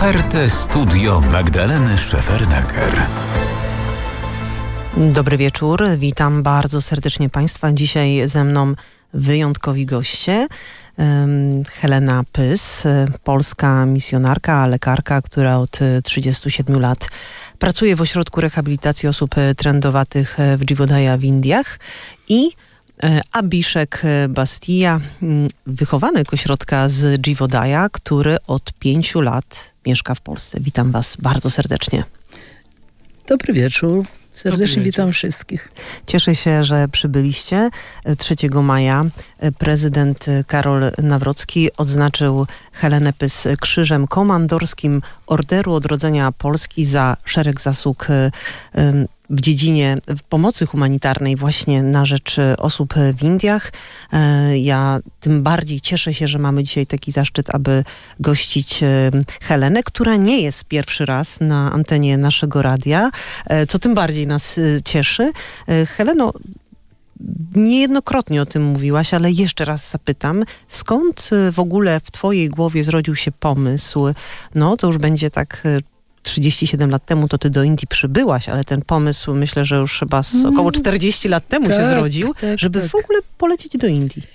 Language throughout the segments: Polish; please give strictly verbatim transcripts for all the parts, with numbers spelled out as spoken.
Ofertę Studio Magdaleny Szefernaker. Dobry wieczór, witam bardzo serdecznie Państwa. Dzisiaj ze mną wyjątkowi goście. Helena Pys, polska misjonarka, lekarka, która od trzydziestu siedmiu lat pracuje w ośrodku rehabilitacji osób trędowatych w Jeevodaya w Indiach, i Abhishek Bastia, wychowanek ośrodka z Jeevodaya, który od pięciu lat mieszka w Polsce. Witam Was bardzo serdecznie. Dobry wieczór. Serdecznie Dobry witam wieczór. wszystkich. Cieszę się, że przybyliście. trzeciego maja prezydent Karol Nawrocki odznaczył Helenę Pys Krzyżem Komandorskim Orderu Odrodzenia Polski za szereg zasług w dziedzinie pomocy humanitarnej właśnie na rzecz osób w Indiach. Ja tym bardziej cieszę się, że mamy dzisiaj taki zaszczyt, aby gościć Helenę, która nie jest pierwszy raz na antenie naszego radia, co tym bardziej nas cieszy. Heleno, niejednokrotnie o tym mówiłaś, ale jeszcze raz zapytam, skąd w ogóle w twojej głowie zrodził się pomysł? No, to już będzie tak trzydzieści siedem lat temu, to ty do Indii przybyłaś, ale ten pomysł, myślę, że już chyba z około czterdzieści lat temu tak, się zrodził, tak, żeby tak. w ogóle polecieć do Indii.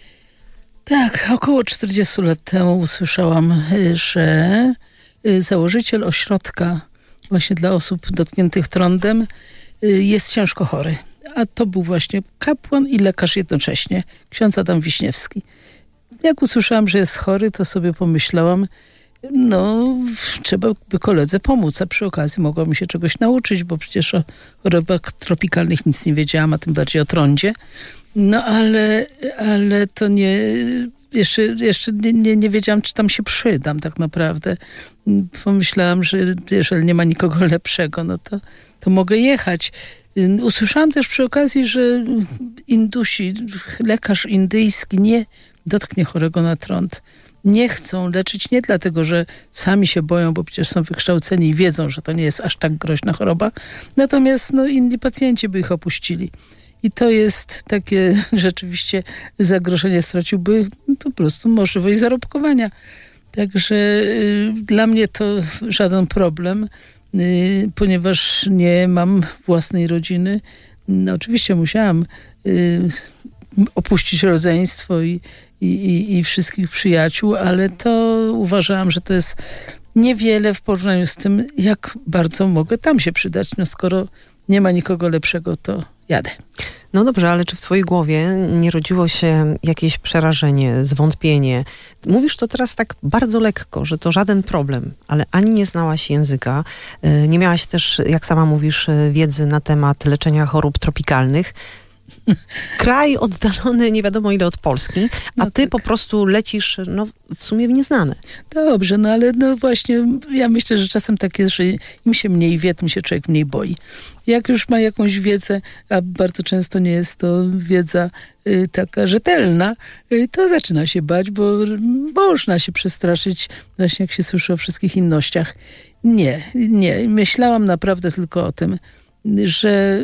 Tak, około czterdziestu lat temu usłyszałam, że założyciel ośrodka właśnie dla osób dotkniętych trądem jest ciężko chory. A to był właśnie kapłan i lekarz jednocześnie, ksiądz Adam Wiśniewski. Jak usłyszałam, że jest chory, to sobie pomyślałam, no trzeba by koledze pomóc, a przy okazji mogła mi się czegoś nauczyć, bo przecież o chorobach tropikalnych nic nie wiedziałam, a tym bardziej o trądzie. No ale, ale to nie, jeszcze, jeszcze nie, nie, nie wiedziałam, czy tam się przydam tak naprawdę. Pomyślałam, że jeżeli nie ma nikogo lepszego, no to, to mogę jechać. Usłyszałam też przy okazji, że Indusi, lekarz indyjski nie dotknie chorego na trąd. Nie chcą leczyć nie dlatego, że sami się boją, bo przecież są wykształceni i wiedzą, że to nie jest aż tak groźna choroba. Natomiast no, inni pacjenci by ich opuścili. I to jest takie rzeczywiście zagrożenie, straciłby po prostu możliwość zarobkowania. Także y, dla mnie to żaden problem, y, ponieważ nie mam własnej rodziny. No, oczywiście musiałam y, opuścić rodzeństwo i I, i, i wszystkich przyjaciół, ale to uważałam, że to jest niewiele w porównaniu z tym, jak bardzo mogę tam się przydać. No skoro nie ma nikogo lepszego, to jadę. No dobrze, ale czy w twojej głowie nie rodziło się jakieś przerażenie, zwątpienie? Mówisz to teraz tak bardzo lekko, że to żaden problem, ale ani nie znałaś języka, nie miałaś też, jak sama mówisz, wiedzy na temat leczenia chorób tropikalnych. Kraj oddalony nie wiadomo ile od Polski, a no ty tak. po prostu lecisz no, w sumie w nieznane. Dobrze, no ale no właśnie ja myślę, że czasem tak jest, że im się mniej wie, tym się człowiek mniej boi. Jak już ma jakąś wiedzę, a bardzo często nie jest to wiedza y, taka rzetelna, y, to zaczyna się bać, bo można się przestraszyć właśnie jak się słyszy o wszystkich innościach. Nie, nie. Myślałam naprawdę tylko o tym, że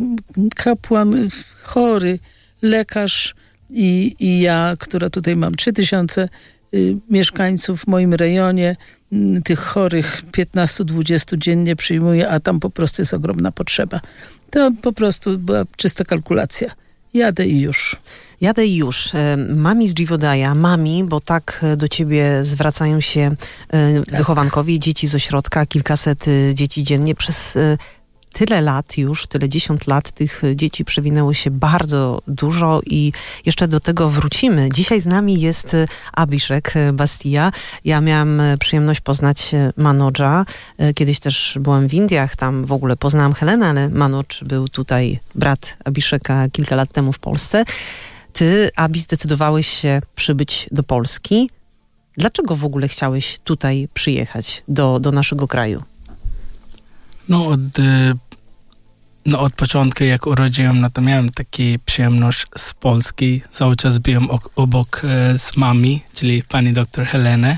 kapłan chory, lekarz i, i ja, która tutaj mam trzy tysiące y, mieszkańców w moim rejonie, y, tych chorych piętnaście dwadzieścia dziennie przyjmuję, a tam po prostu jest ogromna potrzeba. To po prostu była czysta kalkulacja. Jadę i już. Jadę i już. Mami z Jeevodaya, mami, bo tak do ciebie zwracają się tak. wychowankowie, dzieci z ośrodka, kilkaset dzieci dziennie przez tyle lat już, tyle dziesiąt lat tych dzieci przewinęło się bardzo dużo i jeszcze do tego wrócimy. Dzisiaj z nami jest Abhishek Bastia. Ja miałam przyjemność poznać Manodża. Kiedyś też byłam w Indiach, tam w ogóle poznałam Helenę, ale Manodż był tutaj, brat Abhisheka, kilka lat temu w Polsce. Ty, Abi, zdecydowałeś się przybyć do Polski. Dlaczego w ogóle chciałeś tutaj przyjechać do, do naszego kraju? No od, no od początku jak urodziłem, no to miałem taką przyjemność z Polski. Cały czas byłem obok z mami, czyli pani doktor Heleny.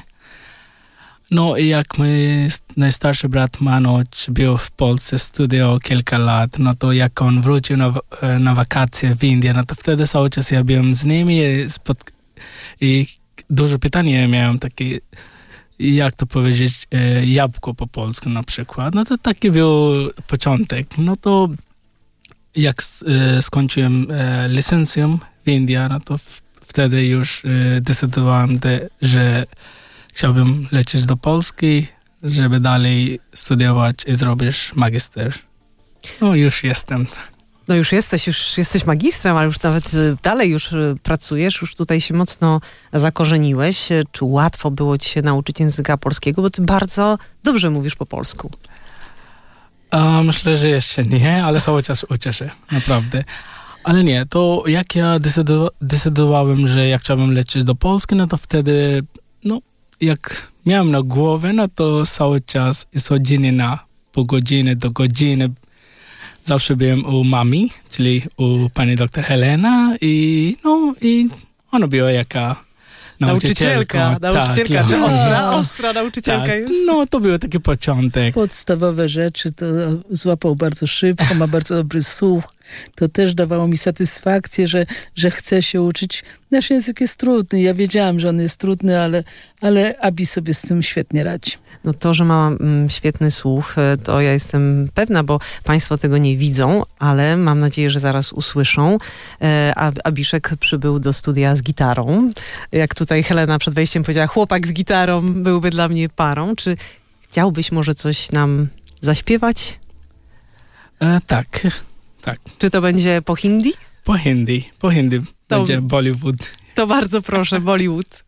No i jak mój najstarszy brat Manodż był w Polsce, studiował kilka lat, no to jak on wrócił na, na wakacje w Indię, no to wtedy cały czas ja byłem z nimi i, spod, i dużo pytań miałem takie, jak to powiedzieć, e, jabłko po polsku na przykład. No to taki był początek. No to jak e, skończyłem e, licencjum w Indiach, no to w, wtedy już e, decydowałem, de, że chciałbym lecieć do Polski, żeby dalej studiować i zrobić magister. No już jestem. No już jesteś, już jesteś magistrem, ale już nawet dalej już pracujesz, już tutaj się mocno zakorzeniłeś. Czy łatwo było ci się nauczyć języka polskiego? Bo ty bardzo dobrze mówisz po polsku. A, myślę, że jeszcze nie, ale cały czas uczę się, naprawdę. Ale nie, to jak ja decydowa- decydowałem, że jak chciałbym lecieć do Polski, no to wtedy, no, jak miałem na głowie, no to cały czas z godziny na pół godziny do godziny zawsze byłem u mami, czyli u pani doktor Helena i no i ona była jaka nauczycielka. Nauczycielka, nauczycielka, tak, czy no. ostra, ostra nauczycielka tak, jest? No to był taki początek. Podstawowe rzeczy to złapał bardzo szybko, ma bardzo dobry słuch. To też dawało mi satysfakcję, że, że chcę się uczyć. Nasz język jest trudny. Ja wiedziałam, że on jest trudny, ale, ale Abi sobie z tym świetnie radzi. No to, że ma mm, świetny słuch, to ja jestem pewna, bo państwo tego nie widzą, ale mam nadzieję, że zaraz usłyszą. E, Abiszek przybył do studia z gitarą. Jak tutaj Helena przed wejściem powiedziała, chłopak z gitarą byłby dla mnie parą. Czy chciałbyś może coś nam zaśpiewać? E, tak, tak. Czy to będzie po hindi? Po hindi, po hindi To- będzie Bollywood. To bardzo proszę, Bollywood.